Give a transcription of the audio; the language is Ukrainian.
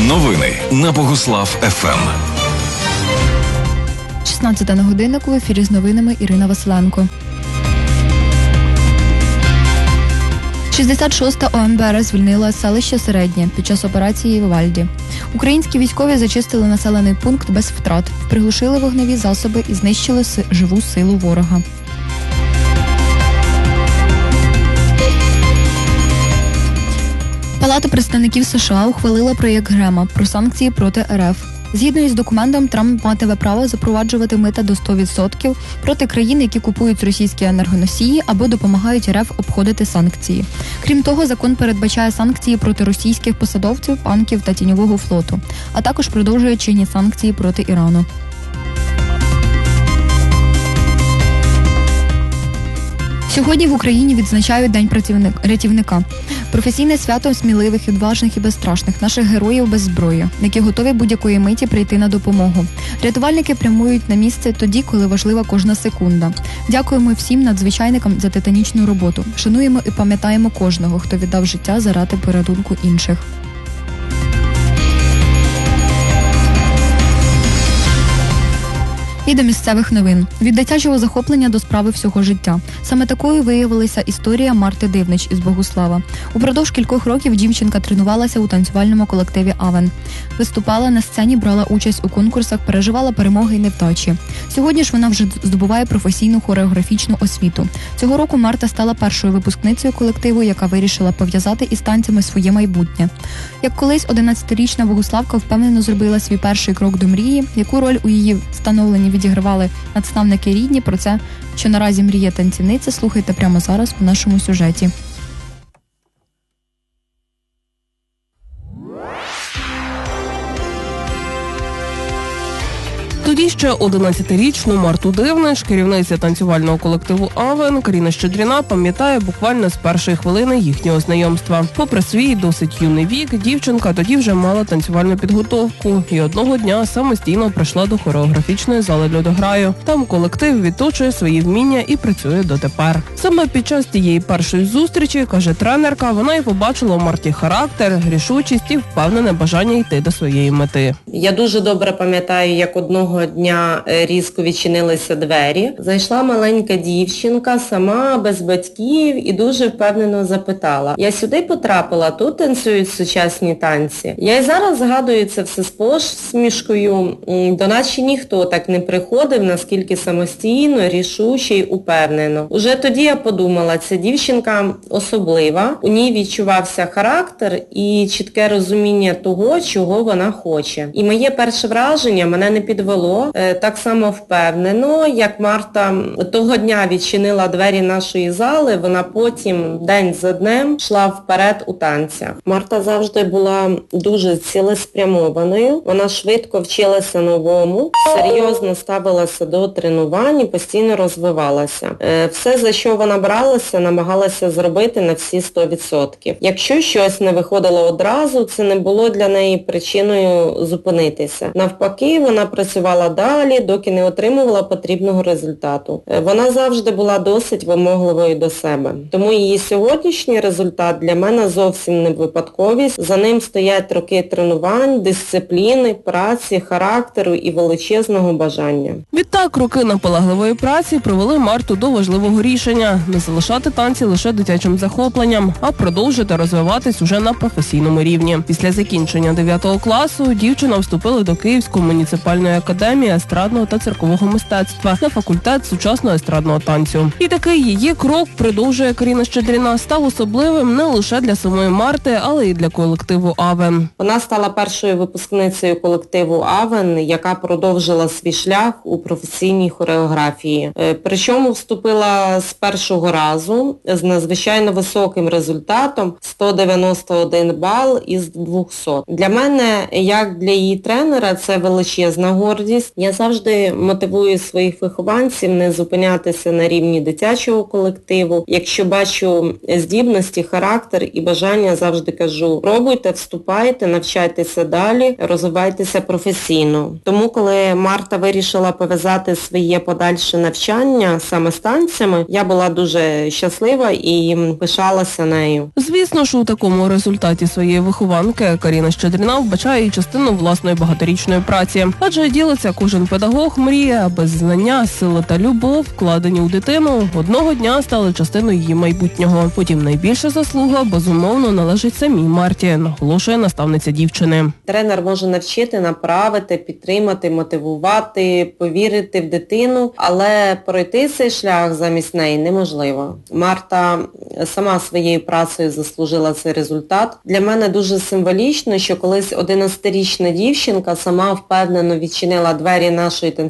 Новини на Богуслав ФМ. 16 на годиннику, в ефірі з новинами Ірина Василенко. 66-та ОМБР звільнила селище Середнє під час операції Вівальді. Українські військові зачистили населений пункт без втрат, приглушили вогневі засоби і знищили живу силу ворога. Палата представників США ухвалила проєкт Грема про санкції проти РФ. Згідно із документом, Трамп матиме право запроваджувати мита до 100% проти країн, які купують російські енергоносії або допомагають РФ обходити санкції. Крім того, закон передбачає санкції проти російських посадовців, банків та тіньового флоту, а також продовжує чинні санкції проти Ірану. Сьогодні в Україні відзначають День рятівника. Професійне свято сміливих, відважних і безстрашних, наших героїв без зброї, які готові будь-якої миті прийти на допомогу. Рятувальники прямують на місце тоді, коли важлива кожна секунда. Дякуємо всім надзвичайникам за титанічну роботу. Шануємо і пам'ятаємо кожного, хто віддав життя заради порятунку інших. І до місцевих новин. Від дитячого захоплення до справи всього життя. Саме такою виявилася історія Марти Дивнич із Богуслава. Упродовж кількох років дівчинка тренувалася у танцювальному колективі «Авен». Виступала на сцені, брала участь у конкурсах, переживала перемоги і невдачі. Сьогодні ж вона вже здобуває професійну хореографічну освіту. Цього року Марта стала першою випускницею колективу, яка вирішила пов'язати із танцями своє майбутнє. Як колись 11-річна Богуславка впевнено зробила свій перший крок до мрії, яку роль у її встановленні відігравали наставники рідні. Про це, що наразі мріє танцівниця, слухайте прямо зараз у нашому сюжеті. Тоді ще 11-річну Марту Дивнич, керівниця танцювального колективу «Авен», Каріна Щедріна пам'ятає буквально з першої хвилини їхнього знайомства. Попри свій досить юний вік, дівчинка тоді вже мала танцювальну підготовку і одного дня самостійно прийшла до хореографічної зали «Льодограю». Там колектив відточує свої вміння і працює дотепер. Саме під час тієї першої зустрічі, каже тренерка, вона і побачила у Марті характер, рішучість і впевнене бажання йти до своєї мети. Я дуже добре пам'ятаю, як одного дня різко відчинилися двері. Зайшла маленька дівчинка, сама, без батьків, і дуже впевнено запитала: я сюди потрапила, тут танцюють сучасні танці. Я й зараз згадую це все з посмішкою, до нас ще ніхто так не приходив, наскільки самостійно, рішуче й упевнено. Уже тоді я подумала, ця дівчинка особлива, у ній відчувався характер і чітке розуміння того, чого вона хоче. І моє перше враження мене не підвело. Так само впевнено, як Марта того дня відчинила двері нашої зали, вона потім день за днем йшла вперед у танцях. Марта завжди була дуже цілеспрямованою, вона швидко вчилася новому, серйозно ставилася до тренувань і постійно розвивалася. Все, за що вона бралася, намагалася зробити на всі 100%. Якщо щось не виходило одразу, це не було для неї причиною зупинитися. Навпаки, вона працювала далі, доки не отримувала потрібного результату. Вона завжди була досить вимогливою до себе. Тому її сьогоднішній результат для мене зовсім не випадковість. За ним стоять роки тренувань, дисципліни, праці, характеру і величезного бажання. Відтак, роки наполегливої праці привели Марту до важливого рішення – не залишати танці лише дитячим захопленням, а продовжити розвиватись уже на професійному рівні. Після закінчення 9 класу дівчина вступила до Київської муніципальної академії естрадного та циркового мистецтва на факультет сучасного естрадного танцю. І такий її крок, продовжує Каріна Щедріна, став особливим не лише для самої Марти, але й для колективу «Авен». Вона стала першою випускницею колективу «Авен», яка продовжила свій шлях у професійній хореографії. Причому вступила з першого разу з надзвичайно високим результатом 191 бал із 200. Для мене, як для її тренера, це величезна гордість. можливість. Я завжди мотивую своїх вихованців не зупинятися на рівні дитячого колективу. Якщо бачу здібності, характер і бажання, завжди кажу, пробуйте, вступайте, навчайтеся далі, розвивайтеся професійно. Тому, коли Марта вирішила пов'язати своє подальше навчання саме з танцями, я була дуже щаслива і пишалася нею. Звісно ж, у такому результаті своєї вихованки Каріна Щедріна вбачає і частину власної багаторічної праці. Адже ділиться, кожен педагог мріє, аби знання, сила та любов, вкладені у дитину, одного дня стали частиною її майбутнього. Потім найбільша заслуга, безумовно, належить самій Марті, наголошує наставниця дівчини. Тренер може навчити, направити, підтримати, мотивувати, повірити в дитину, але пройти цей шлях замість неї неможливо. Марта сама своєю працею заслужила цей результат. Для мене дуже символічно, що колись 11-річна дівчинка сама впевнено відчинила двері нашої танцювальної